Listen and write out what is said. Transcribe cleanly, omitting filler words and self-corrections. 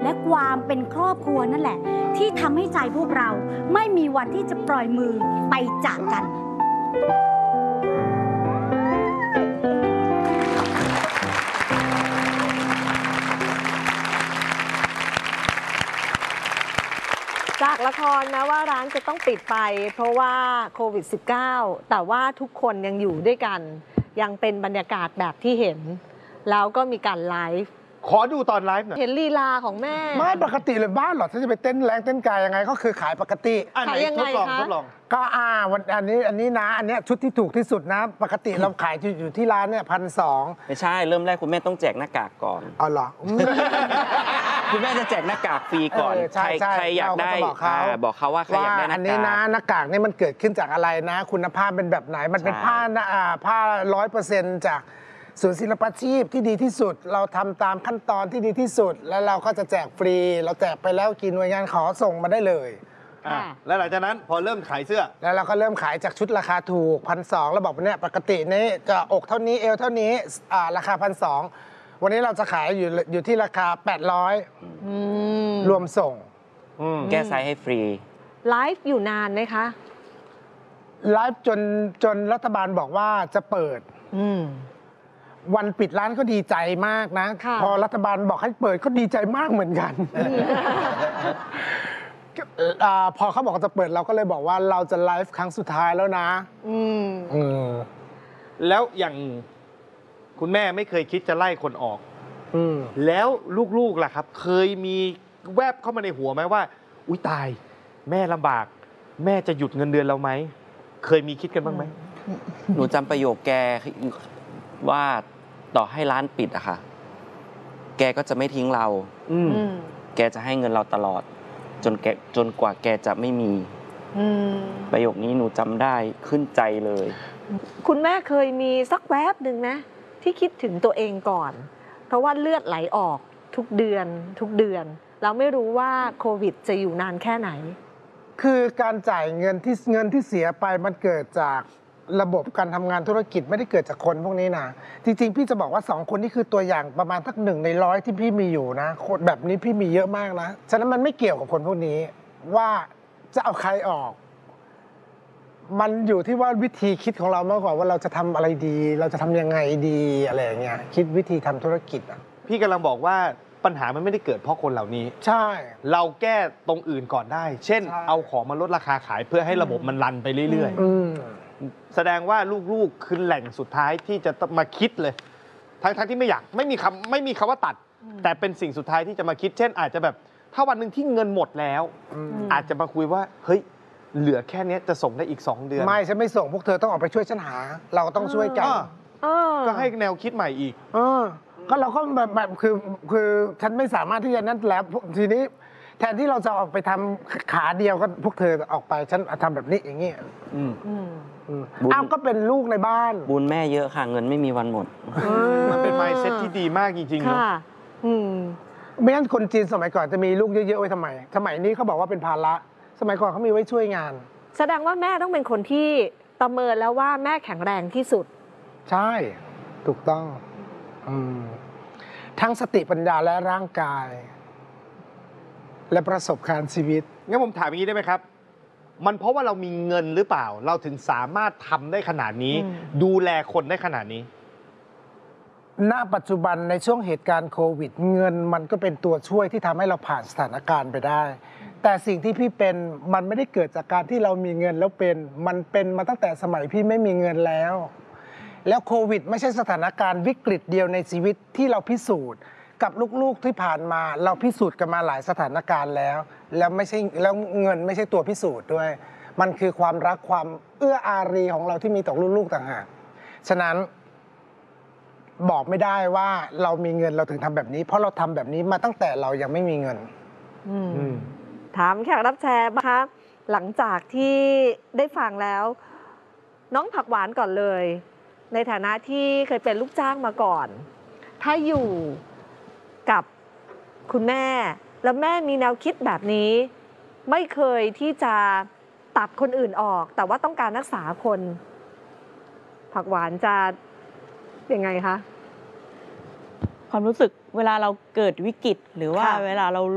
และความเป็นครอบครัวนั่นแหละที่ทำให้ใจพวกเราไม่มีวันที่จะปล่อยมือไปจากกันจากละครนะว่าร้านจะต้องปิดไปเพราะว่าโควิด -19 แต่ว่าทุกคนยังอยู่ด้วยกันยังเป็นบรรยากาศแบบที่เห็นแล้วก็มีการไลฟ์ขอดูตอนไลฟ์หน่อยเห็นลีลาของแม่ไม่ปกติเลยบ้านหรอถ้าจะไปเต้นแรงเต้นกายยังไงก็คือขายปกติขายยังไงคะทดลองก็วันอันนี้นะอันนี้ชุดที่ถูกที่สุดนะปกติเราขายอยู่ที่ร้านเนี่ย1,200 ไม่ใช่เริ่มแรกคุณแม่ต้องแจกหน้ากากก่อนอ๋อเหรอคุณแม่จะแจกหน้ากากฟรีก่อนใครอยากได้บอกเขาว่าใครอยากได้หน้ากากอันนี้นะหน้ากากนี่มันเกิดขึ้นจากอะไรนะคุณภาพเป็นแบบไหนมันเป็นผ้า100%จากศูนย์ศิลปาชีพที่ดีที่สุดเราทำตามขั้นตอนที่ดีที่สุดแล้วเราก็จะแจกฟรีเราแจกไปแล้วกี่หน่วยงานขอส่งมาได้เลยแล้วหลังจากนั้นพอเริ่มขายเสื้อแล้วเราก็เริ่มขายจากชุดราคาถูก1,200แล้วบอกว่าเนี่ยปกตินี้จะอกเท่านี้เอวเท่านี้ราคา1,200วันนี้เราจะขายอยู่ที่ราคา800รวมส่งแก้ไซส์ให้ฟรีไลฟ์อยู่นานไหมคะไลฟ์จนรัฐบาลบอกว่าจะเปิดวันปิดร้านก็ดีใจมากนะพอรัฐบาลบอกให้เปิดก็ดีใจมากเหมือนกันพอเขาบอกจะเปิดเราก็เลยบอกว่าเราจะไลฟ์ครั้งสุดท้ายแล้วนะแล้วอย่างคุณแม่ไม่เคยคิดจะไล่คนออกแล้วลูกๆล่ะครับเคยมีแวบเข้ามาในหัวไหมว่าอุ๊ยตายแม่ลำบากแม่จะหยุดเงินเดือนเราไหมเคยมีคิดกันบ้างไหมหนูจำประโยคแกว่าต่อให้ร้านปิดอะค่ะแกก็จะไม่ทิ้งเราแกจะให้เงินเราตลอดจนกว่าแกจะไม่มีประโยคนี้หนูจำได้ขึ้นใจเลยคุณแม่เคยมีสักแวบหนึ่งนะที่คิดถึงตัวเองก่อนเพราะว่าเลือดไหลออกทุกเดือนเราไม่รู้ว่าโควิดจะอยู่นานแค่ไหนคือการจ่ายเงินที่เสียไปมันเกิดจากระบบการทำงานธุรกิจไม่ได้เกิดจากคนพวกนี้นะจริงๆพี่จะบอกว่า2คนนี่คือตัวอย่างประมาณสัก1 ใน 100ที่พี่มีอยู่นะคนแบบนี้พี่มีเยอะมากนะฉะนั้นมันไม่เกี่ยวกับคนพวกนี้ว่าจะเอาใครออกมันอยู่ที่ว่าวิธีคิดของเรามากกว่าว่าเราจะทำอะไรดีเราจะทำยังไงดีอะไรอย่างเงี้ยคิดวิธีทำธุรกิจอ่ะพี่กำลังบอกว่าปัญหามันไม่ได้เกิดเพราะคนเหล่านี้ใช่เราแก้ตรงอื่นก่อนได้เช่นเอาของมาลดราคาขายเพื่อให้ระบบมันรันไปเรื่อยๆแสดงว่าลูกๆคือแหล่งสุดท้ายที่จะมาคิดเลยทั้งที่ไม่มีคำว่าตัดแต่เป็นสิ่งสุดท้ายที่จะมาคิดเช่นอาจจะแบบถ้าวันหนึ่งที่เงินหมดแล้วอาจจะมาคุยว่าเฮ้ยเหลือแค่นี้จะส่งได้อีก2 เดือนไม่ฉันไม่ส่งพวกเธอต้องออกไปช่วยฉันหาเราต้องช่วยกันก็ให้แนวคิดใหม่อีกก็เราก็แบบคือฉันไม่สามารถที่จะนั่นแล้วทีนี้แทนที่เราจะออกไปทำขาเดียวก็พวกเธอออกไปฉันทำแบบนี้อย่างนี้อ้าวก็เป็นลูกในบ้านบุญแม่เยอะค่ะเงินไม่มีวันหมดมันเป็น mindset ที่ดีมากจริงๆเนาะไม่งั้นคนจีนสมัยก่อนจะมีลูกเยอะๆไว้ทำไมสมัยนี้เขาบอกว่าเป็นภาระสมัยก่อนเขามีไว้ช่วยงานแสดงว่าแม่ต้องเป็นคนที่ประเมินแล้วว่าแม่แข็งแรงที่สุดใช่ถูกต้องทั้งสติปัญญาและร่างกายและประสบการณ์ชีวิตงั้นผมถามอย่างนี้ได้ไหมครับมันเพราะว่าเรามีเงินหรือเปล่าเราถึงสามารถทำได้ขนาดนี้ดูแลคนได้ขนาดนี้ณปัจจุบันในช่วงเหตุการณ์โควิดเงินมันก็เป็นตัวช่วยที่ทำให้เราผ่านสถานการณ์ไปได้แต่สิ่งที่พี่เป็นมันไม่ได้เกิดจากการที่เรามีเงินแล้วมันเป็นมาตั้งแต่สมัยพี่ไม่มีเงินแล้วโควิดไม่ใช่สถานการณ์วิกฤตเดียวในชีวิตที่เราพิสูจน์กับลูกๆที่ผ่านมาเราพิสูจน์กันมาหลายสถานการณ์แล้วไม่ใช่แล้วเงินไม่ใช่ตัวพิสูจน์ด้วยมันคือความรักความเอื้ออารีของเราที่มีต่อลูกๆต่างหากฉะนั้นบอกไม่ได้ว่าเรามีเงินเราถึงทำแบบนี้เพราะเราทำแบบนี้มาตั้งแต่เรายังไม่มีเงินถามแขกรับเชิญนะคะหลังจากที่ได้ฟังแล้วน้องผักหวานก่อนเลยในฐานะที่เคยเป็นลูกจ้างมาก่อนถ้าอยู่กับคุณแม่แล้วแม่มีแนวคิดแบบนี้ไม่เคยที่จะตัดคนอื่นออกแต่ว่าต้องการรักษาคนผักหวานจะยังไงคะความรู้สึกเวลาเราเกิดวิกฤตหรือว่าเวลาเรา